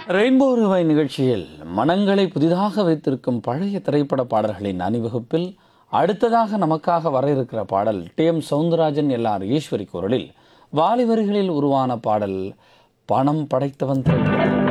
Rainbow revive நிகழ்ச்சியில் மனங்களை புதிதாக வைத்திருக்கும் பழைய திரைப்பட பாடல்களின் அணிவகுப்பில் அடுத்ததாக நமக்காக வர இருக்கிற பாடல் டி.எம். சௌந்தரராஜன் எல்.ஆர். ஈஸ்வரி குரலில் வாலிவரிகளில் உருவான பாடல் பணம் படைத்தவன் திரைப்படத்தில்.